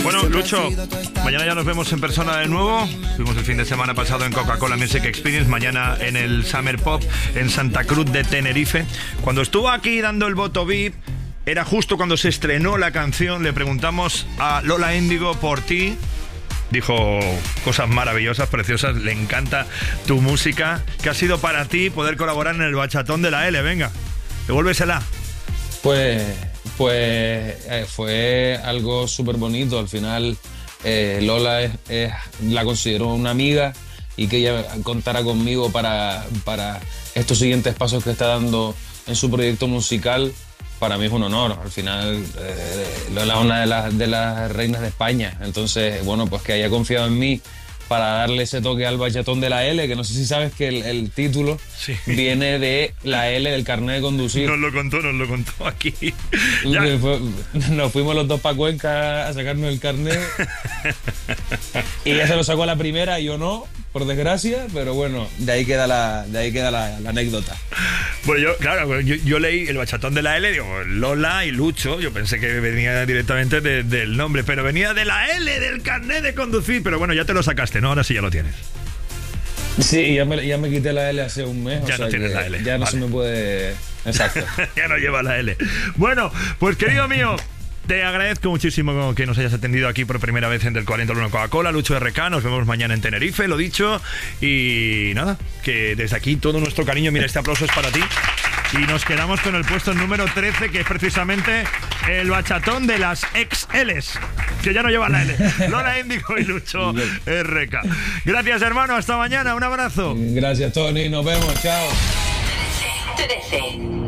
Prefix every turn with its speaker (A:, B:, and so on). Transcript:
A: Bueno, Lucho, mañana ya nos vemos en persona de nuevo. Fuimos el fin de semana pasado en Coca-Cola Music Experience, mañana en el Summer Pop en Santa Cruz de Tenerife. Cuando estuvo aquí dando el voto VIP, era justo cuando se estrenó la canción. Le preguntamos a Lola Índigo por ti. Dijo cosas maravillosas, preciosas. Le encanta tu música. ¿Qué ha sido para ti poder colaborar en el bachatón de la L? Venga, devuélvesela.
B: Pues fue algo súper bonito. Al final Lola la considero una amiga, y que ella contara conmigo para estos siguientes pasos que está dando en su proyecto musical, para mí es un honor. Al final Lola es una de las reinas de España, entonces bueno, pues que haya confiado en mí para darle ese toque al bachatón de la L, que no sé si sabes que el título viene de la L del carnet de conducir.
A: Nos lo contó aquí.
B: Nos fuimos los dos para Cuenca a sacarnos el carnet y ella se lo sacó a la primera y yo no, por desgracia, pero bueno, de ahí queda la anécdota.
A: Bueno, yo leí el bachatón de la L, digo, Lola y Lucho, yo pensé que venía directamente del nombre, pero venía de la L, del carnet de conducir, pero bueno, ya te lo sacaste, ¿no? Ahora sí ya lo tienes.
B: Sí, ya me quité la L hace un mes.
A: Ya no tienes la L.
B: Ya no se me puede... Exacto.
A: Ya no lleva la L. Bueno, pues querido mío, te agradezco muchísimo que nos hayas atendido aquí por primera vez en Del 40 al 1 Coca-Cola. Lucho RK, nos vemos mañana en Tenerife, lo dicho. Y nada, que desde aquí todo nuestro cariño. Mira, este aplauso es para ti. Y nos quedamos con el puesto número 13, que es precisamente el bachatón de las XLs, que ya no lleva la L. Lola Índigo y Lucho RK. Gracias, hermano. Hasta mañana. Un abrazo.
B: Gracias, Tony. Nos vemos. Chao.
C: 13.